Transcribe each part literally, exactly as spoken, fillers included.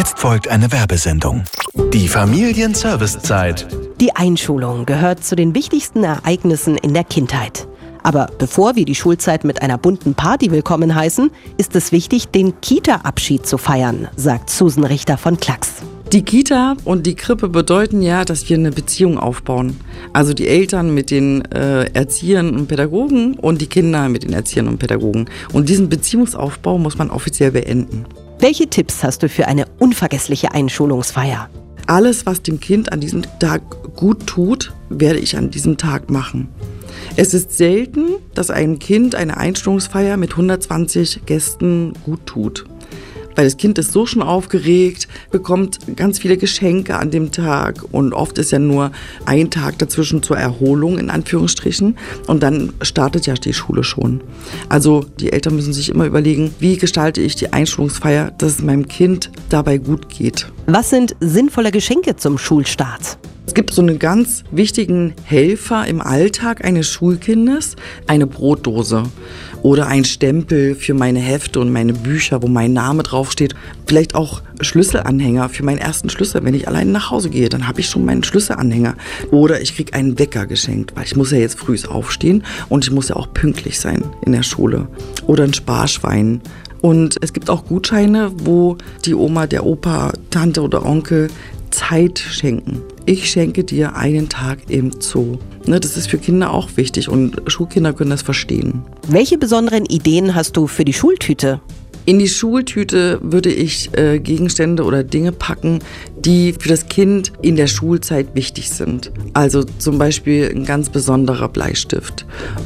Jetzt folgt eine Werbesendung. Die Familienservicezeit. Die Einschulung gehört zu den wichtigsten Ereignissen in der Kindheit. Aber bevor wir die Schulzeit mit einer bunten Party willkommen heißen, ist es wichtig, den Kita-Abschied zu feiern, sagt Susan Richter von Klacks. Die Kita und die Krippe bedeuten ja, dass wir eine Beziehung aufbauen. Also die Eltern mit den äh, Erziehern und Pädagogen und die Kinder mit den Erziehern und Pädagogen. Und diesen Beziehungsaufbau muss man offiziell beenden. Welche Tipps hast du für eine unvergessliche Einschulungsfeier? Alles, was dem Kind an diesem Tag gut tut, werde ich an diesem Tag machen. Es ist selten, dass ein Kind eine Einschulungsfeier mit hundertzwanzig Gästen gut tut. Weil das Kind ist so schon aufgeregt, bekommt ganz viele Geschenke an dem Tag und oft ist ja nur ein Tag dazwischen zur Erholung in Anführungsstrichen und dann startet ja die Schule schon. Also die Eltern müssen sich immer überlegen, wie gestalte ich die Einschulungsfeier, dass es meinem Kind dabei gut geht. Was sind sinnvolle Geschenke zum Schulstart? Es gibt so einen ganz wichtigen Helfer im Alltag eines Schulkindes, eine Brotdose oder ein Stempel für meine Hefte und meine Bücher, wo mein Name draufsteht. Vielleicht auch Schlüsselanhänger für meinen ersten Schlüssel. Wenn ich allein nach Hause gehe, dann habe ich schon meinen Schlüsselanhänger. Oder ich kriege einen Wecker geschenkt, weil ich muss ja jetzt früh aufstehen und ich muss ja auch pünktlich sein in der Schule. Oder ein Sparschwein. Und es gibt auch Gutscheine, wo die Oma, der Opa, Tante oder Onkel Zeit schenken. Ich schenke dir einen Tag im Zoo. Ne, das ist für Kinder auch wichtig und Schulkinder können das verstehen. Welche besonderen Ideen hast du für die Schultüte? In die Schultüte würde ich äh, Gegenstände oder Dinge packen, die für das Kind in der Schulzeit wichtig sind. Also zum Beispiel ein ganz besonderer Bleistift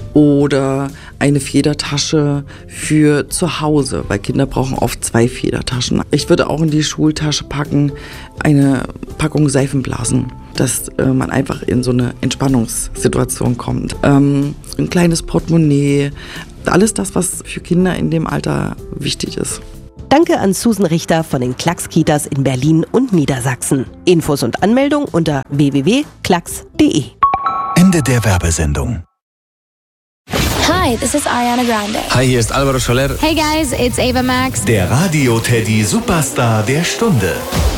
oder eine Federtasche für zu Hause, weil Kinder brauchen oft zwei Federtaschen. Ich würde auch in die Schultasche packen eine Packung Seifenblasen, dass äh, man einfach in so eine Entspannungssituation kommt. Ähm, ein kleines Portemonnaie. Alles das, was für Kinder in dem Alter wichtig ist. Danke an Susan Richter von den Klacks-Kitas in Berlin und Niedersachsen. Infos und Anmeldung unter w w w punkt klacks punkt d e. Ende der Werbesendung. Hi, this is Ariana Grande. Hi, hier ist Alvaro Soler. Hey guys, it's Ava Max. Der Radio-Teddy Superstar der Stunde.